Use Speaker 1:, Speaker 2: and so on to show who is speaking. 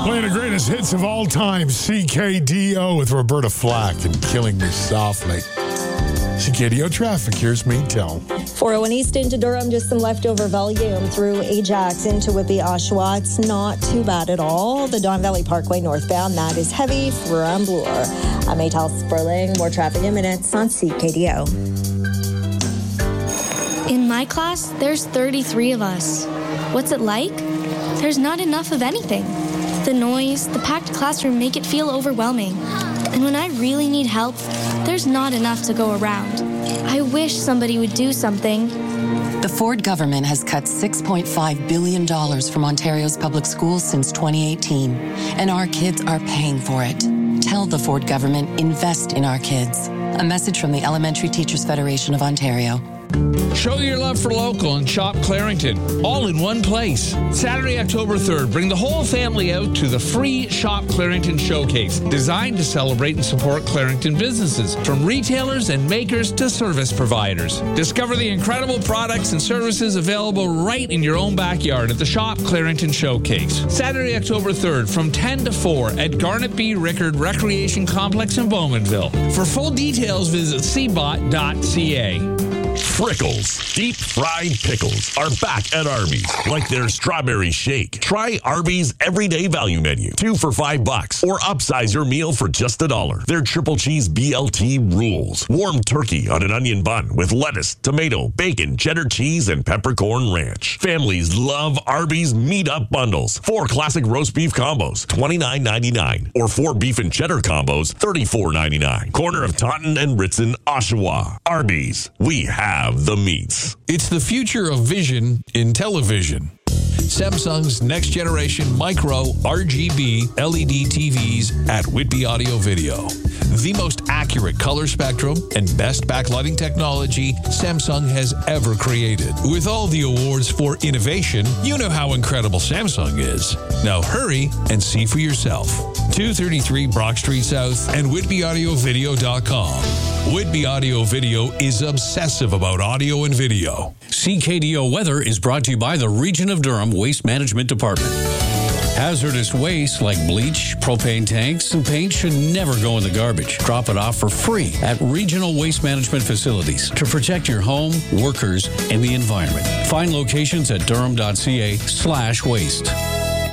Speaker 1: Playing the greatest hits of all time, CKDO with Roberta Flack and Killing Me Softly. CKDO traffic, here's me tell.
Speaker 2: 401 East into Durham, just some leftover volume through Ajax into Whitby, Oshawa. It's not too bad at all. The Don Valley Parkway northbound, that is heavy from Bloor. I'm Maytal Sperling. More traffic in minutes on CKDO.
Speaker 3: In my class, there's 33 of us. What's it like? There's not enough of anything. The noise, the packed classroom make it feel overwhelming. And when I really need help, there's not enough to go around. I wish somebody would do something.
Speaker 4: The Ford government has cut $6.5 billion from Ontario's public schools since 2018, and our kids are paying for it. Tell the Ford government, invest in our kids. A message from the Elementary Teachers Federation of Ontario.
Speaker 5: Show your love for local and shop Clarington, all in one place. Saturday, October 3rd, bring the whole family out to the free Shop Clarington Showcase, designed to celebrate and support Clarington businesses, from retailers and makers to service providers. Discover the incredible products and services available right in your own backyard at the Shop Clarington Showcase. Saturday, October 3rd, from 10 to 4 at Garnet B. Rickard Recreation Complex in Bowmanville. For full details, visit cbot.ca.
Speaker 6: Frickles deep-fried pickles are back at Arby's, like their strawberry shake. Try Arby's Everyday Value Menu, 2 for $5, or upsize your meal for just $1. Their triple cheese BLT rules. Warm turkey on an onion bun with lettuce, tomato, bacon, cheddar cheese, and peppercorn ranch. Families love Arby's Meat Up Bundles. 4 classic roast beef combos, $29.99, or 4 beef and cheddar combos, $34.99. Corner of Taunton and Ritson, Oshawa. Arby's, we have the meats.
Speaker 7: It's the future of vision in television. Samsung's next generation micro RGB LED TVs at Whitby Audio Video. The most accurate color spectrum and best backlighting technology Samsung has ever created. With all the awards for innovation, you know how incredible Samsung is. Now hurry and see for yourself. 233 Brock Street South and WhitbyAudioVideo.com. Whitby Audio Video is obsessive about audio and video.
Speaker 8: CKDO Weather is brought to you by the Region of Durham Waste Management Department. Hazardous waste like bleach, propane tanks, and paint should never go in the garbage. Drop it off for free at regional waste management facilities to protect your home, workers, and the environment. Find locations at durham.ca/waste.